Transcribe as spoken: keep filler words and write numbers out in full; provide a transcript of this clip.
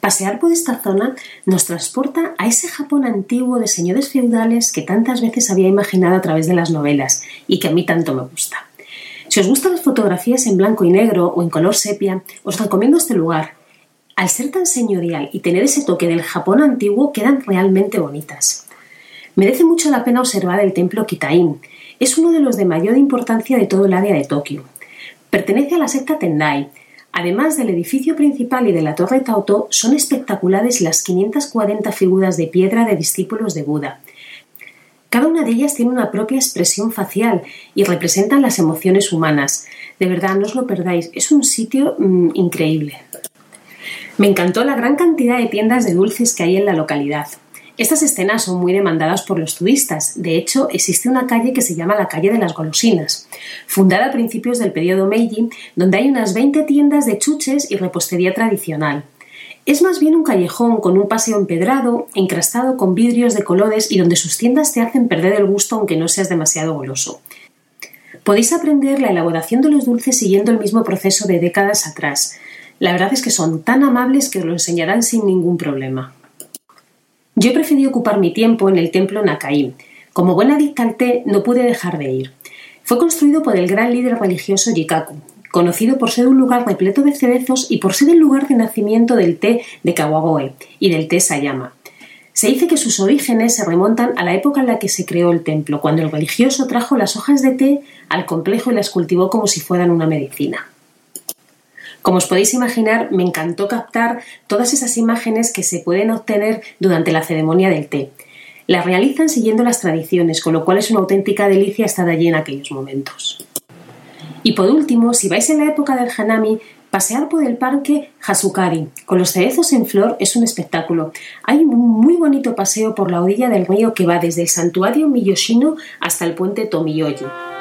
Pasear por esta zona nos transporta a ese Japón antiguo de señores feudales que tantas veces había imaginado a través de las novelas y que a mí tanto me gusta. Si os gustan las fotografías en blanco y negro o en color sepia, os recomiendo este lugar. Al ser tan señorial y tener ese toque del Japón antiguo, quedan realmente bonitas. Merece mucho la pena observar el templo Kitain. Es uno de los de mayor importancia de todo el área de Tokio. Pertenece a la secta Tendai. Además del edificio principal y de la torre Taoto, son espectaculares las quinientas cuarenta figuras de piedra de discípulos de Buda. Cada una de ellas tiene una propia expresión facial y representan las emociones humanas. De verdad, no os lo perdáis, es un sitio mmm, increíble. Me encantó la gran cantidad de tiendas de dulces que hay en la localidad. Estas escenas son muy demandadas por los turistas. De hecho, existe una calle que se llama la calle de las golosinas, fundada a principios del periodo Meiji, donde hay unas veinte tiendas de chuches y repostería tradicional. Es más bien un callejón con un paseo empedrado, encrastado con vidrios de colores y donde sus tiendas te hacen perder el gusto aunque no seas demasiado goloso. Podéis aprender la elaboración de los dulces siguiendo el mismo proceso de décadas atrás. La verdad es que son tan amables que os lo enseñarán sin ningún problema. Yo preferí ocupar mi tiempo en el templo Nakai. Como buena adicta al té, no pude dejar de ir. Fue construido por el gran líder religioso Jikaku, conocido por ser un lugar repleto de cerezos y por ser el lugar de nacimiento del té de Kawagoe y del té Sayama. Se dice que sus orígenes se remontan a la época en la que se creó el templo, cuando el religioso trajo las hojas de té al complejo y las cultivó como si fueran una medicina. Como os podéis imaginar, me encantó captar todas esas imágenes que se pueden obtener durante la ceremonia del té. Las realizan siguiendo las tradiciones, con lo cual es una auténtica delicia estar allí en aquellos momentos. Y por último, si vais en la época del Hanami, pasear por el parque Hasukari, con los cerezos en flor, es un espectáculo. Hay un muy bonito paseo por la orilla del río que va desde el santuario Miyoshino hasta el puente Tomiyoji.